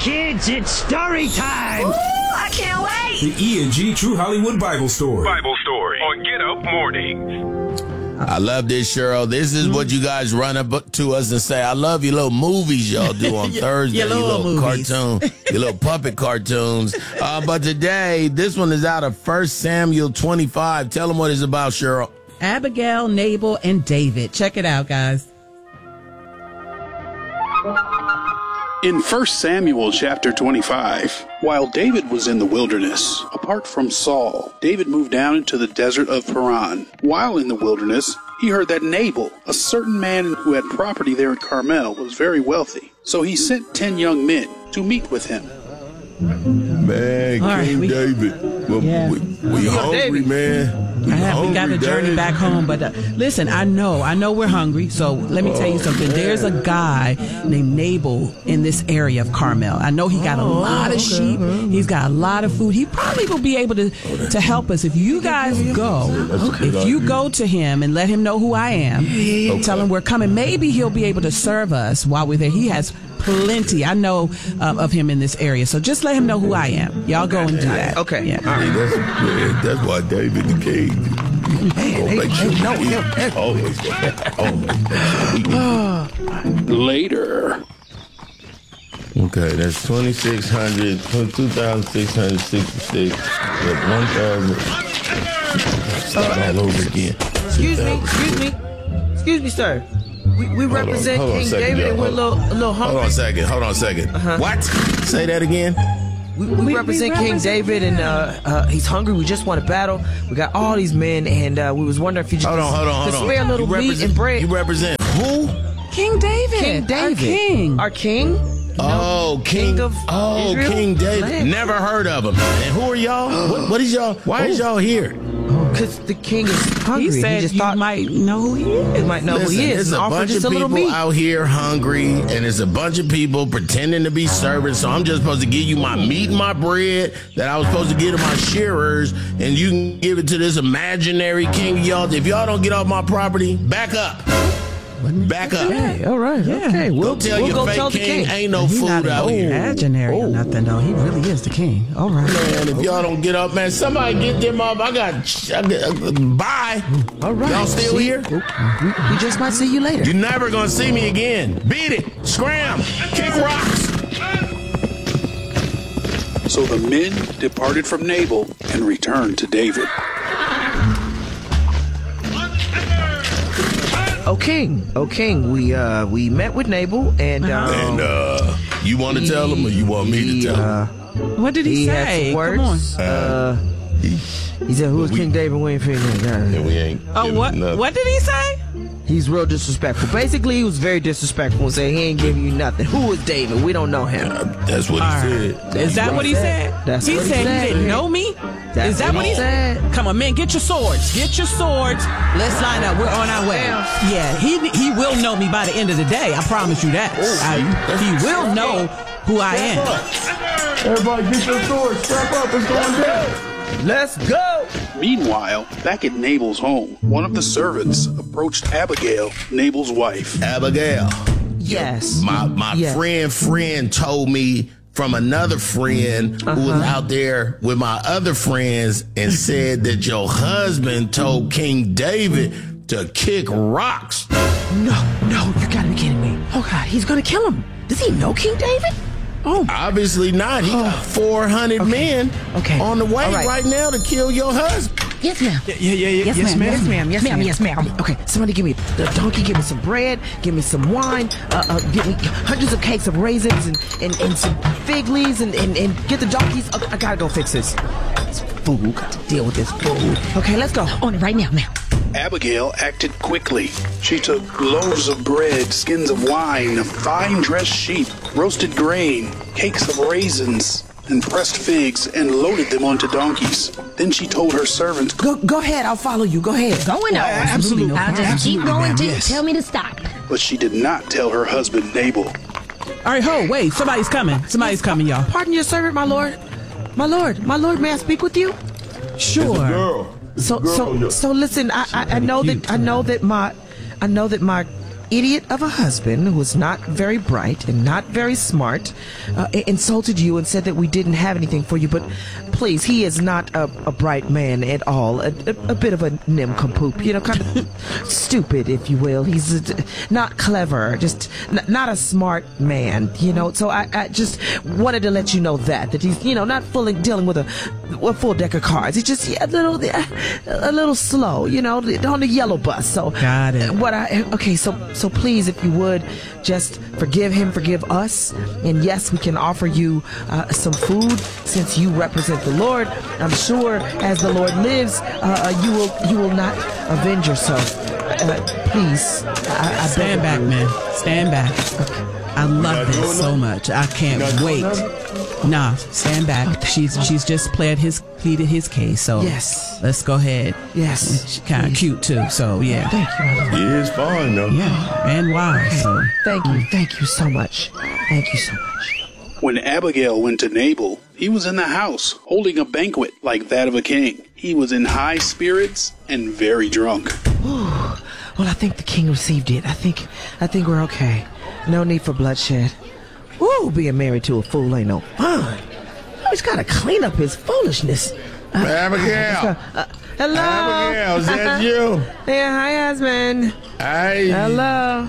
kids, it's story time! Ooh, I can't wait! The E&G True Hollywood Bible Story. Bible Story on Get Up Mornings. I love this, Cheryl. This is what you guys run up to us and say, I love your little movies y'all do on Thursday. Your little cartoon, your little puppet cartoons. But today, this one is out of 1 Samuel 25. Tell them what it's about, Cheryl. Abigail, Nabal, and David. Check it out, guys. In 1 Samuel chapter 25, while David was in the wilderness, apart from Saul, David moved down into the desert of Paran. While in the wilderness, he heard that Nabal, a certain man who had property there at Carmel, was very wealthy. So he sent 10 young men to meet with him. Man, King David. We hungry, man. We got a journey back home, but listen, I know we're hungry, so let me tell you something. There's a guy named Nabal in this area of Carmel. I know he got a lot of sheep. He's got a lot of food. He probably will be able to help us if you guys go. If you go to him and let him know who I am, tell him we're coming. Maybe he'll be able to serve us while we're there. He has plenty. I know of him in this area, so just let him know who I am. Y'all go and do that. Okay. Yeah. That's why David the king. Later. Okay, that's 2,600, 2,666, 1,000. Start all over again. Excuse me, sir. We represent King David and we're a little hungry. Hold on a second. What? Say that again. We represent King David and he's hungry. We just want to battle. We got all these men and we was wondering if you just hold on. spare a little meat and bread. You represent who? King David. King David. Our king. King of Israel? King David. Land. Never heard of him. And who are y'all? What is y'all? Why is y'all here? Because the king is hungry. He said just you might know who he is. You might know who he is. There's a bunch of people out here hungry, and there's a bunch of people pretending to be servants, so I'm just supposed to give you my meat and my bread that I was supposed to give to my shearers, and you can give it to this imaginary king of y'all. If y'all don't get off my property, back up. Back up. Okay, all right. Yeah. Okay, we'll tell your fake king ain't no food out here. Imaginary or nothing, though. He really is the king. All right. Man, if y'all don't get up, man, somebody get them up. Bye. All right. Y'all still here? We just might see you later. You're never going to see me again. Beat it. Scram. Kick rocks. So the men departed from Nabal and returned to David. O king, we met with Nabal and you want to tell him or you want me to tell him? What did he say? Had some words. Come on. He said, "Who is King David? We ain't figuring it out." And we ain't. What did he say? He's real disrespectful. Basically, he was very disrespectful and said he ain't giving you nothing. Who is David? We don't know him. That's what he said. Is that what he said? He said he didn't know me? Is that what he said? Come on, man, get your swords. Get your swords. Let's line up. We're on our way. Yeah, he will know me by the end of the day. I promise you that. He will know who I am. Everybody get your swords. Strap up. It's going down. Let's go! Meanwhile, back at Nabal's home, one of the servants approached Abigail, Nabal's wife. Abigail. Yes. My friend told me from another friend who was out there with my other friends and said that your husband told King David to kick rocks. No, you gotta be kidding me. Oh God, he's gonna kill him. Does he know King David? Oh, obviously not. He got 400 men on the way right now to kill your husband. Yes, ma'am. Yes, ma'am. Okay, somebody give me the donkey. Give me some bread. Give me some wine. Give me hundreds of cakes of raisins and some fig leaves and get the donkeys. I gotta go fix this. This food. Got to deal with this food. Okay, let's go. On it right now, ma'am. Abigail acted quickly. She took loaves of bread, skins of wine, fine dressed sheep, roasted grain, cakes of raisins, and pressed figs, and loaded them onto donkeys. Then she told her servant, Go ahead, I'll follow you. Go ahead. Going on. Absolutely. I'll just keep going till you tell me to stop. But she did not tell her husband Nabal. All right, wait. Somebody's coming. Somebody's coming, y'all. Pardon your servant, my lord. My lord, may I speak with you? Sure. So listen, I know that my idiot of a husband who was not very bright and not very smart insulted you and said that we didn't have anything for you. But please, he is not a bright man at all. A bit of a nincompoop, kind of stupid, if you will. He's not clever, just not a smart man, So I just wanted to let you know that he's, not fully dealing with a full deck of cards. He's just a little slow, on the yellow bus. So got it. So please, if you would, just forgive him, forgive us, and yes, we can offer you some food since you represent the Lord. I'm sure, as the Lord lives, you will not avenge yourself. Please, I stand back, man. Stand back. Okay. I love this so much. I can't wait. Nah, stand back. She's just pleaded his case. So yes, let's go ahead. Yes, she's kind of cute too. So yeah, thank you. It's fun though. Yeah, and wise. Okay. So thank you so much. Thank you so much. When Abigail went to Nabal, he was in the house, holding a banquet like that of a king. He was in high spirits and very drunk. Ooh, well, I think the king received it. I think we're okay. No need for bloodshed. Ooh, being married to a fool ain't no fun. He's got to clean up his foolishness. Abigail. Hello. Abigail, is that you? Yeah, hi, husband. Hello.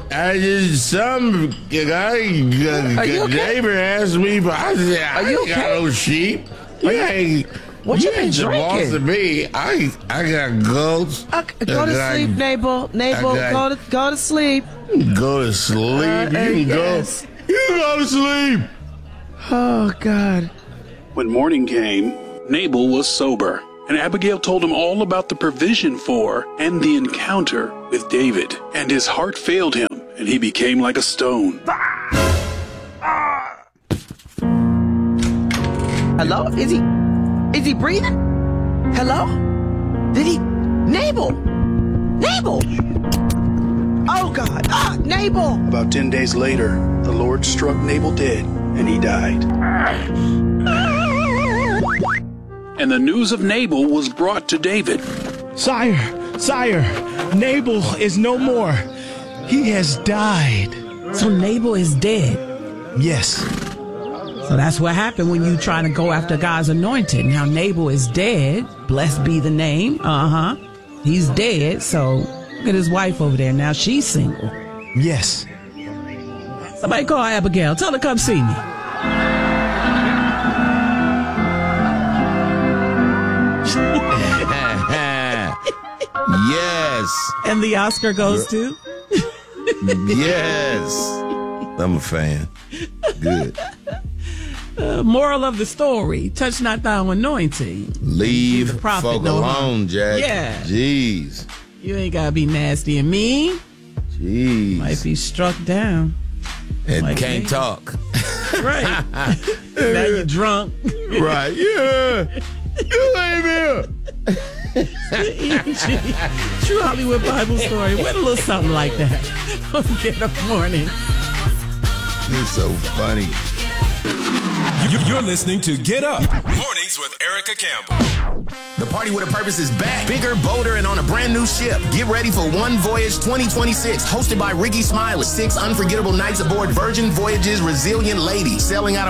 Neighbor asked me, but I said, I ain't got no sheep. What you been drinking? Supposed to be. I got goats. Go to sleep, Nabal. Go to sleep. Go to sleep. You go to sleep. Oh, God. When morning came, Nabal was sober, and Abigail told him all about the provision for and the encounter with David. And his heart failed him, and he became like a stone. Hello? Is he breathing? Hello? Did he? Nabal! Oh, God. Nabal! About 10 days later, the Lord struck Nabal dead, and he died. And the news of Nabal was brought to David. Sire, Nabal is no more. He has died. So Nabal is dead? Yes. So that's what happened when you try to go after God's anointed. Now Nabal is dead. Blessed be the name. He's dead. So look at his wife over there. Now she's single. Yes. Somebody call Abigail. Tell her to come see me. Yes. And the Oscar goes to? Yes. I'm a fan. Good. Moral of the story, touch not thou anointing. Leave folk alone, Jack. Yeah. Jeez. You ain't got to be nasty and mean. Jeez. Might be struck down. And like can't me. Talk. Right. Now you're drunk. Right. Yeah. You ain't here. True Hollywood Bible Story. What a little something like that. Get up morning. You're so funny. You're listening to Get Up Mornings with Erica Campbell. The Party with a Purpose is back, bigger, bolder, and on a brand new ship. Get ready for One Voyage 2026, hosted by Ricky Smiley. 6 unforgettable nights aboard Virgin Voyage's Resilient Lady, sailing out of